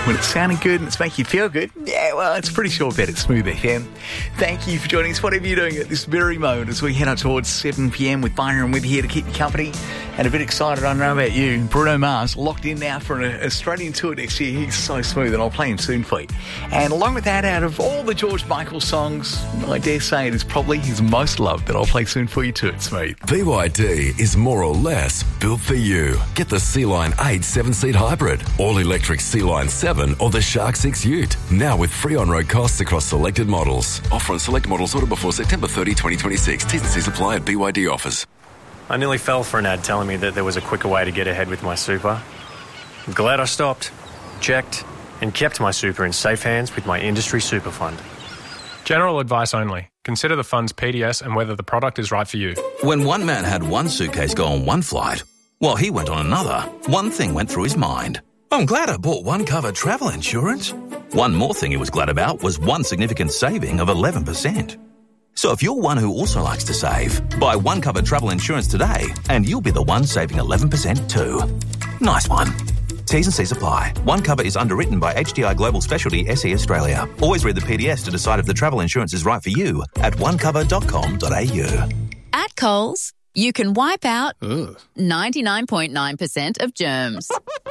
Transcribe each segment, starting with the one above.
when it's sounding good and it's making you feel good, yeah, well, it's pretty sure bet it's Smooth FM. Thank you for joining us, whatever you're doing at this very moment, as we head up towards 7 p.m. with Byron and Webby here to keep you company. And a bit excited, I don't know about you, Bruno Mars locked in now for an Australian tour next year. He's so smooth, and I'll play him soon for you. And along with that, out of all the George Michael songs, I dare say it is probably his most loved that I'll play soon for you too. It's Smooth. BYD is more or less built for you. Get the Sea-Line 8 7-seat hybrid, all-electric Sea-Line 7 or the Shark 6 Ute. Now with free on-road costs across selected models. Offer on select models ordered before September 30, 2026. T's and C's apply at BYD offers. I nearly fell for an ad telling me that there was a quicker way to get ahead with my super. I'm glad I stopped, checked, and kept my super in safe hands with my industry super fund. General advice only. Consider the fund's PDS and whether the product is right for you. When one man had one suitcase go on one flight, while he went on another, one thing went through his mind. I'm glad I bought one cover travel insurance. One more thing he was glad about was one significant saving of 11%. So if you're one who also likes to save, buy one cover travel insurance today and you'll be the one saving 11% too. Nice one. T's and C's apply. One cover is underwritten by HDI Global Specialty SE Australia. Always read the PDS to decide if the travel insurance is right for you at onecover.com.au. At Coles, you can wipe out 99.9% of germs.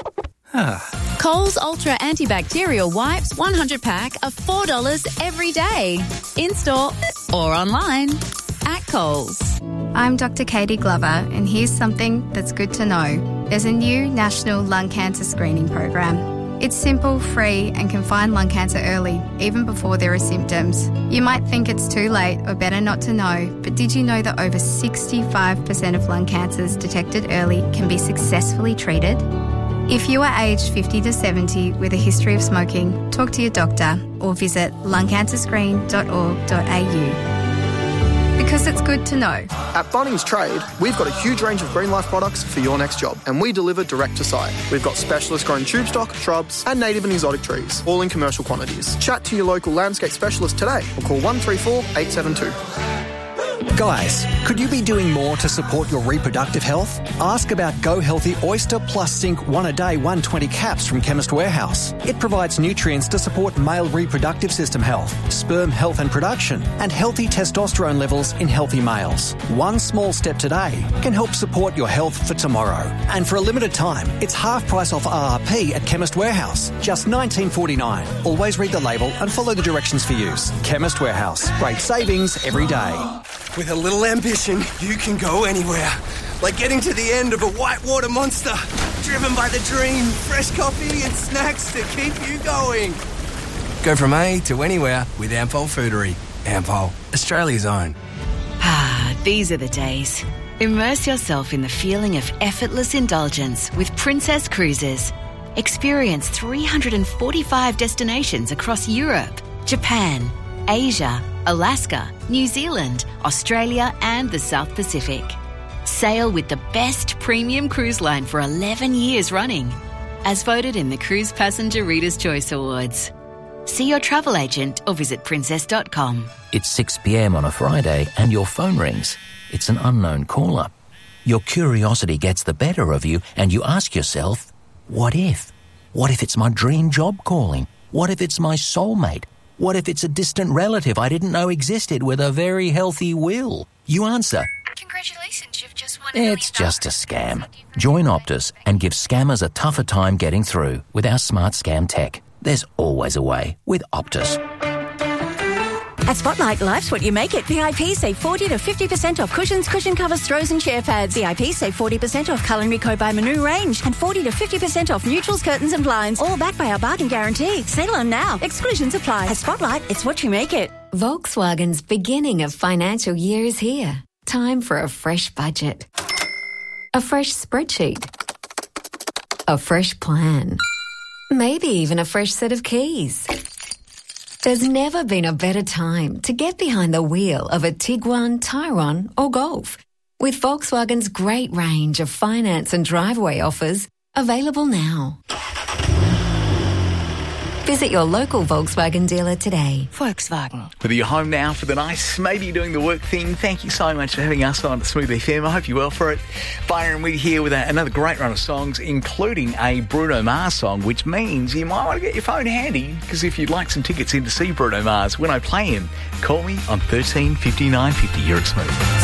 Coles Ultra Antibacterial Wipes 100 pack are $4 every day. In-store or online. At Coles. I'm Dr. Katie Glover, and here's something that's good to know. There's a new national lung cancer screening program. It's simple, free, and can find lung cancer early, even before there are symptoms. You might think it's too late or better not to know, but did you know that over 65% of lung cancers detected early can be successfully treated? If you are aged 50 to 70 with a history of smoking, talk to your doctor or visit lungcancerscreen.org.au. Because it's good to know. At Bunnings Trade, we've got a huge range of Green Life products for your next job, and we deliver direct to site. We've got specialist grown tube stock, shrubs, and native and exotic trees, all in commercial quantities. Chat to your local landscape specialist today or call 134 872. Guys, could you be doing more to support your reproductive health? Ask about Go Healthy Oyster Plus Zinc 1 a day 120 caps from Chemist Warehouse. It provides nutrients to support male reproductive system health, sperm health and production, and healthy testosterone levels in healthy males. One small step today can help support your health for tomorrow. And for a limited time, it's half price off RRP at Chemist Warehouse, just $19.49. Always read the label and follow the directions for use. Chemist Warehouse, great savings every day. With a little ambition, you can go anywhere. Like getting to the end of a whitewater monster. Driven by the dream, fresh coffee and snacks to keep you going. Go from A to anywhere with Ampol Foodery. Ampol, Australia's own. Ah, these are the days. Immerse yourself in the feeling of effortless indulgence with Princess Cruises. Experience 345 destinations across Europe, Japan, Asia, Alaska, New Zealand, Australia and the South Pacific. Sail with the best premium cruise line for 11 years running, as voted in the Cruise Passenger Reader's Choice Awards. See your travel agent or visit princess.com. It's 6 p.m. on a Friday and your phone rings. It's an unknown caller. Your curiosity gets the better of you and you ask yourself, what if? What if it's my dream job calling? What if it's my soulmate? What if it's a distant relative I didn't know existed with a very healthy will? You answer, Congratulations, you've just won it's just a scam. Join Optus and give scammers a tougher time getting through with our smart scam tech. There's always a way with Optus. At Spotlight, life's what you make it. VIP save 40 to 50% off cushions, cushion covers, throws and chair pads. VIP save 40% off Culinary Co by Manu range and 40 to 50% off neutrals, curtains and blinds. All backed by our bargain guarantee. Sail on now. Exclusions apply. At Spotlight, it's what you make it. Volkswagen's beginning of financial year is here. Time for a fresh budget. A fresh spreadsheet. A fresh plan. Maybe even a fresh set of keys. There's never been a better time to get behind the wheel of a Tiguan, Tyron or Golf. With Volkswagen's great range of finance and driveway offers available now. Visit your local Volkswagen dealer today. Volkswagen. Whether you're home now for the nice, maybe you're doing the work thing, thank you so much for having us on at Smooth FM. I hope you're well for it. Byron Wigg here with another great run of songs, including a Bruno Mars song, which means you might want to get your phone handy, because if you'd like some tickets in to see Bruno Mars when I play him, call me on 13 59 50. You're at Smooth.